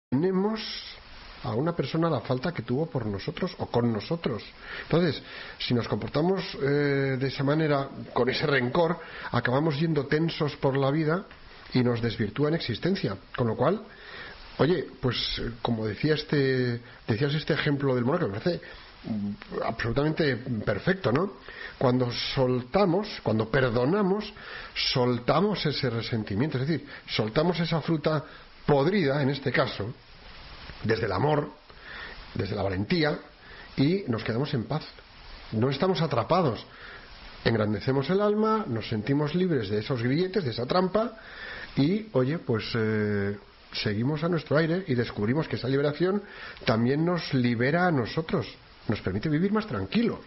tenemos a una persona la falta que tuvo por nosotros o con nosotros. Entonces, si nos comportamos de esa manera, con ese rencor, acabamos yendo tensos por la vida y nos desvirtúa en existencia. Con lo cual, oye, pues como decías este ejemplo del mono, que me parece absolutamente perfecto, ¿no? Cuando perdonamos, soltamos ese resentimiento, es decir, soltamos esa fruta podrida, en este caso, desde el amor, desde la valentía, y nos quedamos en paz. No estamos atrapados. Engrandecemos el alma, nos sentimos libres de esos grilletes, de esa trampa, y, oye, pues seguimos a nuestro aire y descubrimos que esa liberación también nos libera a nosotros, nos permite vivir más tranquilos.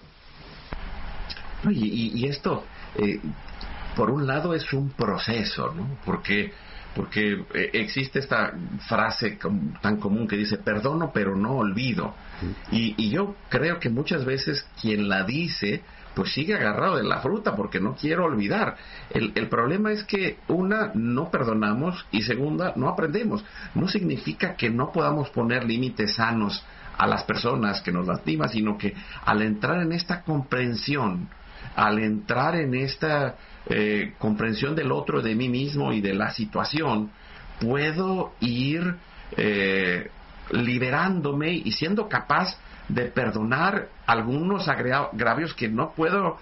Y esto, por un lado, es un proceso, ¿no? Porque existe esta frase tan común que dice: perdono pero no olvido. Y yo creo que muchas veces quien la dice pues sigue agarrado de la fruta porque no quiero olvidar. El problema es que, una, no perdonamos, y segunda, no aprendemos. No significa que no podamos poner límites sanos a las personas que nos lastiman, sino que al entrar en esta comprensión, al entrar en esta comprensión del otro, de mí mismo y de la situación, puedo ir liberándome y siendo capaz de perdonar algunos agravios que no puedo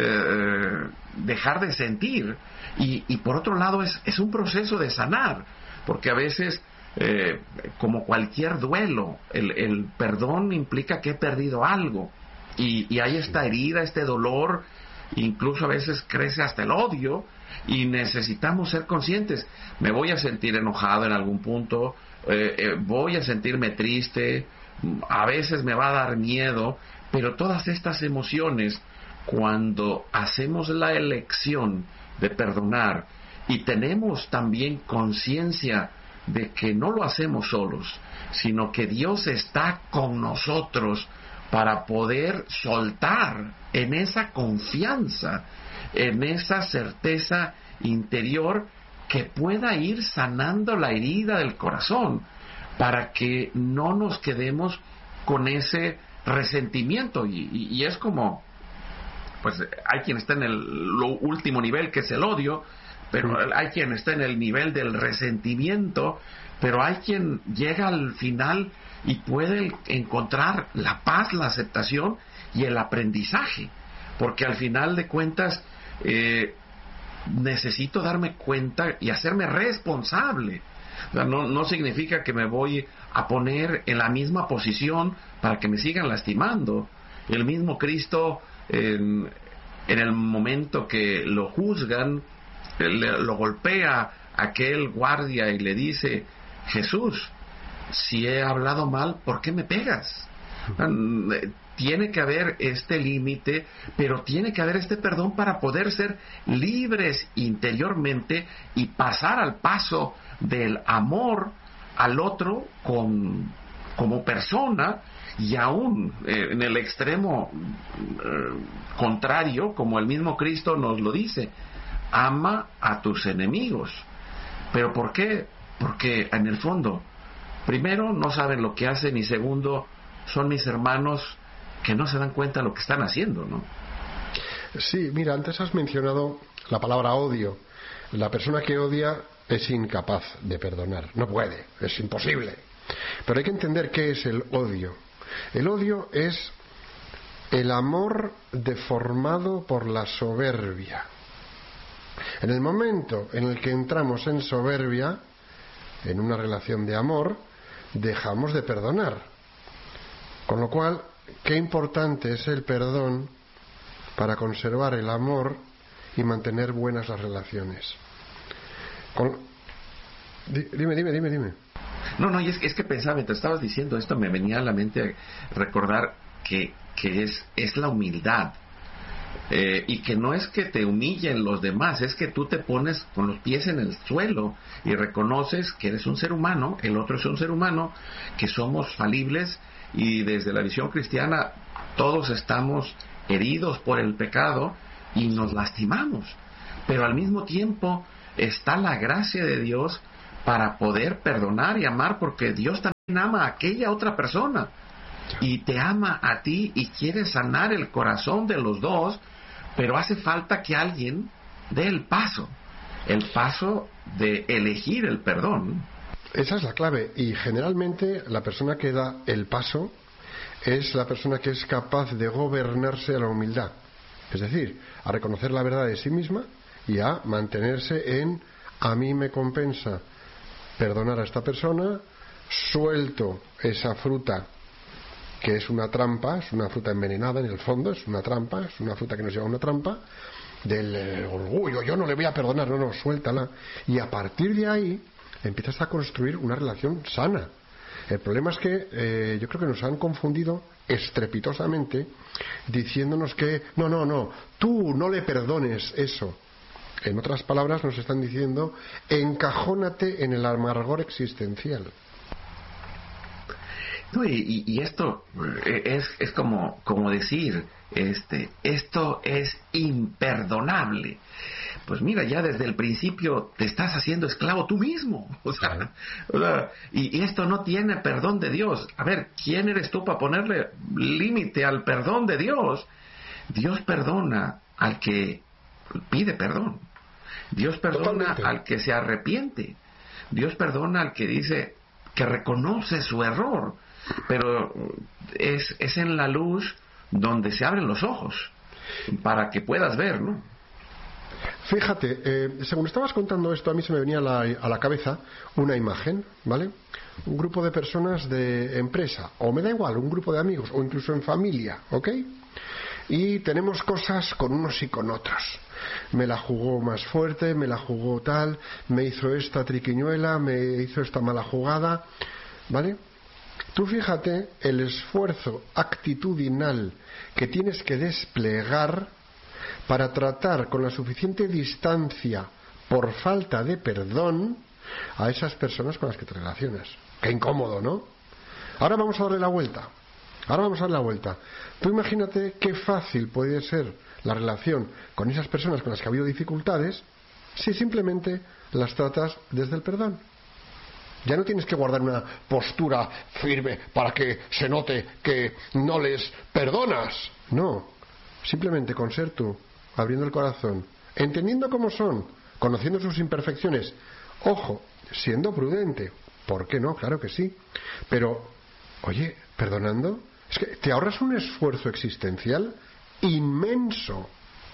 dejar de sentir. Y por otro lado es un proceso de sanar, porque a veces, como cualquier duelo, el perdón implica que he perdido algo, y hay esta herida, este dolor, incluso a veces crece hasta el odio, y necesitamos ser conscientes. Me voy a sentir enojado en algún punto, voy a sentirme triste, a veces me va a dar miedo, pero todas estas emociones, cuando hacemos la elección de perdonar y tenemos también conciencia de que no lo hacemos solos, sino que Dios está con nosotros para poder soltar en esa confianza, en esa certeza interior, que pueda ir sanando la herida del corazón, para que no nos quedemos con ese resentimiento. Y es como, pues hay quien está en lo último nivel, que es el odio, pero hay quien está en el nivel del resentimiento, pero hay quien llega al final y puede encontrar la paz, la aceptación y el aprendizaje, porque al final de cuentas necesito darme cuenta y hacerme responsable. O sea, no significa que me voy a poner en la misma posición para que me sigan lastimando. El mismo Cristo, en el momento que lo juzgan, lo golpea aquel guardia y le dice: Jesús, si he hablado mal, ¿por qué me pegas? Tiene que haber este límite, pero tiene que haber este perdón para poder ser libres interiormente y pasar al paso del amor al otro como persona, y aún en el extremo contrario, como el mismo Cristo nos lo dice: ama a tus enemigos. ¿Pero por qué? Porque en el fondo, primero, no saben lo que hacen, y segundo, son mis hermanos que no se dan cuenta de lo que están haciendo, ¿no? Sí, mira, antes has mencionado la palabra odio. La persona que odia es incapaz de perdonar, no puede, es imposible. Pero hay que entender qué es el odio. El odio es el amor deformado por la soberbia. En el momento en el que entramos en soberbia, en una relación de amor, dejamos de perdonar. Con lo cual, qué importante es el perdón para conservar el amor y mantener buenas las relaciones. Dime. No, y es que pensaba, mientras estabas diciendo esto, me venía a la mente recordar que es la humildad. Y que no es que te humillen los demás, es que tú te pones con los pies en el suelo y reconoces que eres un ser humano, el otro es un ser humano, que somos falibles, y desde la visión cristiana todos estamos heridos por el pecado y nos lastimamos, pero al mismo tiempo está la gracia de Dios para poder perdonar y amar, porque Dios también ama a aquella otra persona y te ama a ti y quiere sanar el corazón de los dos, pero hace falta que alguien dé el paso de elegir el perdón. Esa es la clave, y generalmente la persona que da el paso es la persona que es capaz de gobernarse a la humildad, es decir, a reconocer la verdad de sí misma y a mantenerse en: a mí me compensa perdonar a esta persona, suelto esa fruta que es una trampa, es una fruta envenenada en el fondo, es una trampa, es una fruta que nos lleva a una trampa del orgullo, yo no le voy a perdonar, no, suéltala, y a partir de ahí empiezas a construir una relación sana. El problema es que yo creo que nos han confundido estrepitosamente diciéndonos que no, tú no le perdones eso. En otras palabras nos están diciendo: encajónate en el amargor existencial. No, y esto es como decir, esto es imperdonable. Pues mira, ya desde el principio te estás haciendo esclavo tú mismo. O sea, y esto no tiene perdón de Dios. A ver, ¿quién eres tú para ponerle límite al perdón de Dios? Dios perdona al que pide perdón. Dios perdona Totalmente. al que se arrepiente. Dios perdona al que dice que reconoce su error. Pero es en la luz donde se abren los ojos para que puedas ver, ¿no? Fíjate, según estabas contando esto, a mí se me venía a la cabeza una imagen, ¿vale? Un grupo de personas de empresa, o me da igual, un grupo de amigos, o incluso en familia, ¿ok? Y tenemos cosas con unos y con otros. Me la jugó más fuerte, me la jugó tal, me hizo esta triquiñuela, me hizo esta mala jugada, ¿vale? Tú fíjate el esfuerzo actitudinal que tienes que desplegar para tratar con la suficiente distancia, por falta de perdón, a esas personas con las que te relacionas. Qué incómodo, ¿no? Ahora vamos a darle la vuelta. Tú imagínate qué fácil puede ser la relación con esas personas con las que ha habido dificultades si simplemente las tratas desde el perdón. Ya no tienes que guardar una postura firme para que se note que no les perdonas. No, simplemente con ser tú, abriendo el corazón, entendiendo cómo son, conociendo sus imperfecciones. Ojo, siendo prudente. ¿Por qué no? Claro que sí. Pero, oye, perdonando, es que te ahorras un esfuerzo existencial inmenso.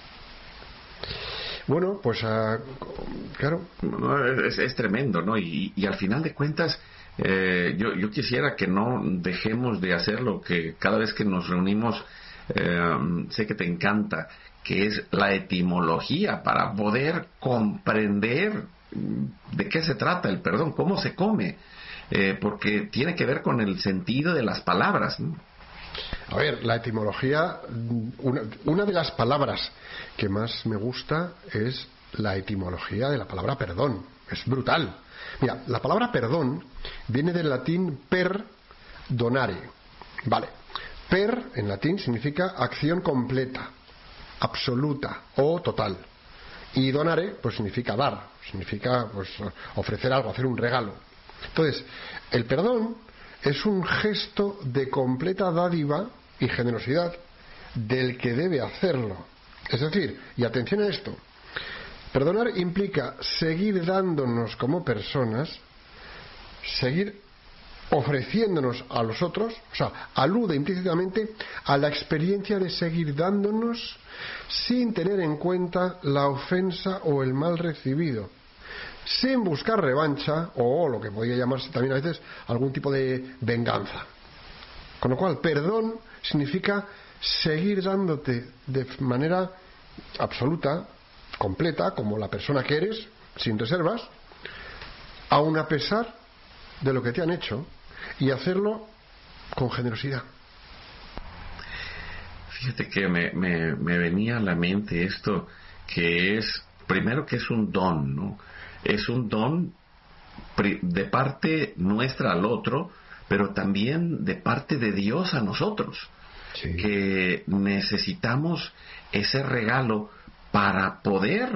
Bueno, pues claro. No, es tremendo, ¿no? Y al final de cuentas, yo quisiera que no dejemos de hacer lo que cada vez que nos reunimos, sé que te encanta, que es la etimología, para poder comprender de qué se trata el perdón, cómo se come, porque tiene que ver con el sentido de las palabras, ¿no? A ver, la etimología, una de las palabras que más me gusta es la etimología de la palabra perdón. Es brutal. Mira, la palabra perdón viene del latín per donare. Vale. Per en latín significa acción completa, absoluta o total. Y donare pues significa dar, significa pues ofrecer algo, hacer un regalo. Entonces, el perdón es un gesto de completa dádiva y generosidad del que debe hacerlo. Es decir, y atención a esto, perdonar implica seguir dándonos como personas, seguir ofreciéndonos a los otros, o sea, alude implícitamente a la experiencia de seguir dándonos sin tener en cuenta la ofensa o el mal recibido, sin buscar revancha o lo que podría llamarse también a veces algún tipo de venganza. Con lo cual, perdón significa seguir dándote de manera absoluta, completa, como la persona que eres, sin reservas, aun a pesar de lo que te han hecho, y hacerlo con generosidad. Fíjate que me venía a la mente esto, que es, primero, que es un don, ¿no? Es un don de parte nuestra al otro, pero también de parte de Dios a nosotros. Sí. Que necesitamos ese regalo para poder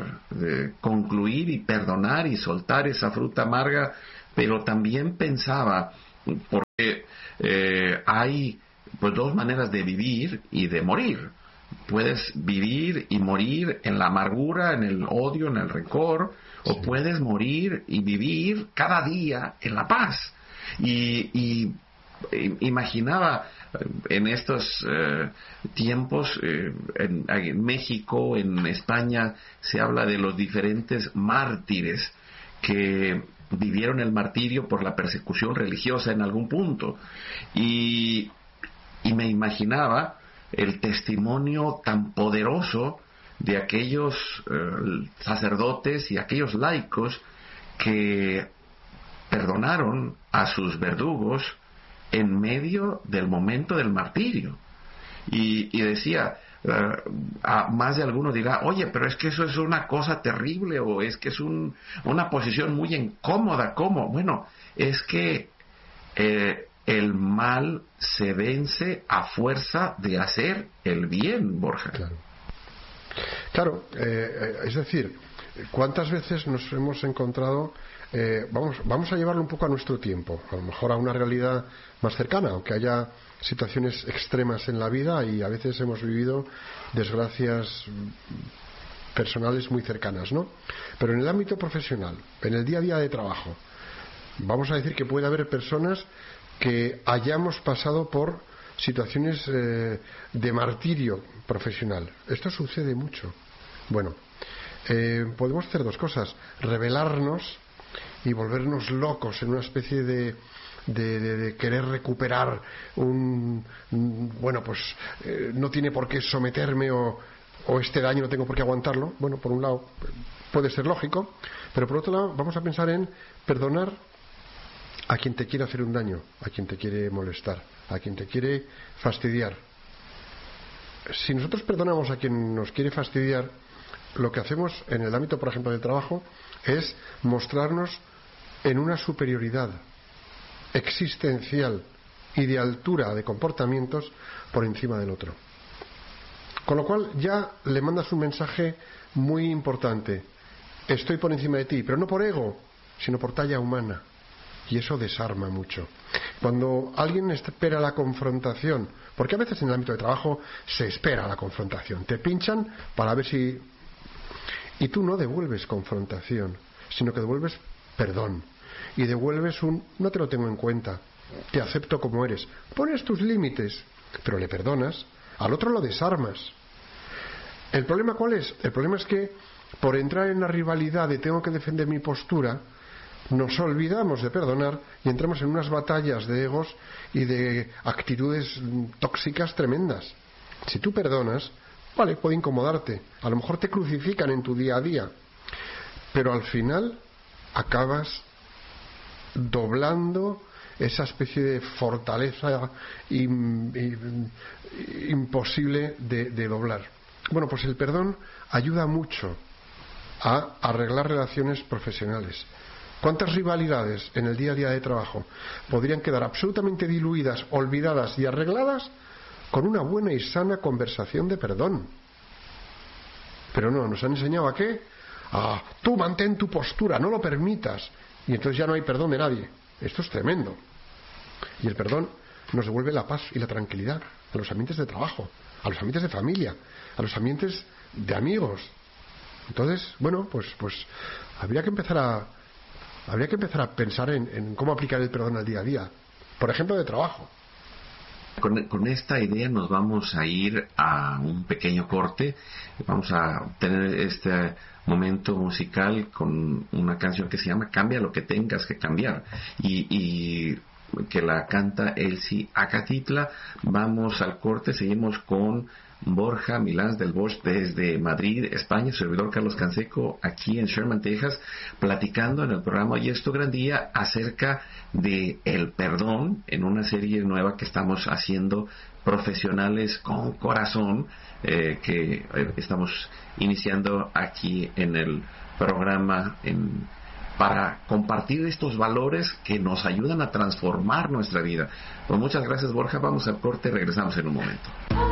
concluir y perdonar y soltar esa fruta amarga. Pero también pensaba porque hay pues dos maneras de vivir y de morir. Puedes vivir y morir en la amargura, en el odio, en el rencor, o puedes morir y vivir cada día en la paz. Y imaginaba en estos tiempos, en México, en España, se habla de los diferentes mártires que vivieron el martirio por la persecución religiosa en algún punto. Y me imaginaba el testimonio tan poderoso de aquellos sacerdotes y aquellos laicos que perdonaron a sus verdugos en medio del momento del martirio. Y decía, a más de alguno dirá, oye, pero es que eso es una cosa terrible, o es que es una posición muy incómoda. ¿Cómo? Bueno, es que el mal se vence a fuerza de hacer el bien, Borja. Claro, es decir, ¿cuántas veces nos hemos encontrado? Vamos a llevarlo un poco a nuestro tiempo, a lo mejor a una realidad más cercana, aunque haya situaciones extremas en la vida y a veces hemos vivido desgracias personales muy cercanas, ¿no? Pero en el ámbito profesional, en el día a día de trabajo, vamos a decir que puede haber personas que hayamos pasado por situaciones de martirio profesional. Esto sucede mucho. Bueno, podemos hacer dos cosas: rebelarnos y volvernos locos en una especie de querer recuperar no tiene por qué someterme, o este daño no tengo por qué aguantarlo. Bueno, por un lado puede ser lógico, pero por otro lado vamos a pensar en perdonar a quien te quiere hacer un daño, a quien te quiere molestar, a quien te quiere fastidiar. Si nosotros perdonamos a quien nos quiere fastidiar, lo que hacemos en el ámbito, por ejemplo, del trabajo, es mostrarnos en una superioridad existencial y de altura de comportamientos por encima del otro. Con lo cual ya le mandas un mensaje muy importante: estoy por encima de ti, pero no por ego, sino por talla humana. Y eso desarma mucho. Cuando alguien espera la confrontación, porque a veces en el ámbito de trabajo se espera la confrontación, te pinchan para ver si... Y tú no devuelves confrontación, sino que devuelves perdón. Y devuelves no te lo tengo en cuenta, te acepto como eres. Pones tus límites, pero le perdonas. Al otro lo desarmas. ¿El problema cuál es? El problema es que por entrar en la rivalidad de tengo que defender mi postura, nos olvidamos de perdonar y entramos en unas batallas de egos y de actitudes tóxicas tremendas. Si tú perdonas, vale, puede incomodarte, a lo mejor te crucifican en tu día a día, pero al final acabas doblando esa especie de fortaleza imposible de doblar. Bueno, pues el perdón ayuda mucho a arreglar relaciones profesionales. ¿Cuántas rivalidades en el día a día de trabajo podrían quedar absolutamente diluidas, olvidadas y arregladas con una buena y sana conversación de perdón? Pero no, nos han enseñado ¿a qué? Tú mantén tu postura, no lo permitas, y entonces ya no hay perdón de nadie. Esto es tremendo. Y el perdón nos devuelve la paz y la tranquilidad a los ambientes de trabajo, a los ambientes de familia, a los ambientes de amigos. Entonces, bueno, pues habría que empezar a pensar en cómo aplicar el perdón al día a día, por ejemplo, de trabajo. Con esta idea nos vamos a ir a un pequeño corte. Vamos a tener este momento musical con una canción que se llama Cambia lo que tengas que cambiar, y que la canta Elsie Acatitla. Vamos al corte, seguimos con Borja Milans del Bosch desde Madrid, España, servidor Carlos Canseco aquí en Sherman, Texas, platicando en el programa Hoy es tu gran día acerca de el perdón, en una serie nueva que estamos haciendo, Profesionales con Corazón, que estamos iniciando aquí en el programa para compartir estos valores que nos ayudan a transformar nuestra vida. Pues muchas gracias, Borja. Vamos al corte, regresamos en un momento.